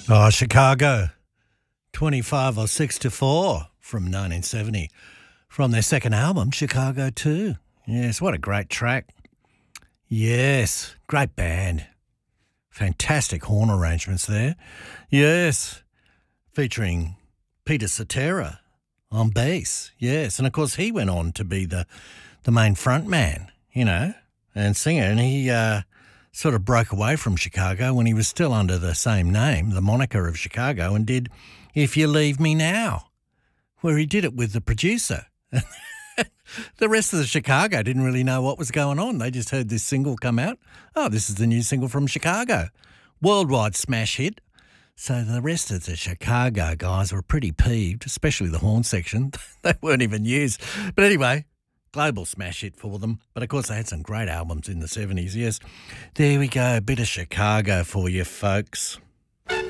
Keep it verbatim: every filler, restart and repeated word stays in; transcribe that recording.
Oh, Chicago, twenty-five or six to four from nineteen seventy. From their second album, Chicago two. Yes, what a great track. Yes, great band. Fantastic horn arrangements there. Yes, featuring Peter Cetera on bass. Yes, and of course he went on to be the, the main front man, you know, and singer. And he uh, sort of broke away from Chicago when he was still under the same name, the moniker of Chicago, and did If You Leave Me Now, where he did it with the producer. The rest of the Chicago didn't really know what was going on. They just heard this single come out. Oh, this is the new single from Chicago. Worldwide smash hit. So the rest of the Chicago guys were pretty peeved, especially the horn section. They weren't even used. But anyway, global smash hit for them. But of course they had some great albums in the seventies, yes. There we go, a bit of Chicago for you folks.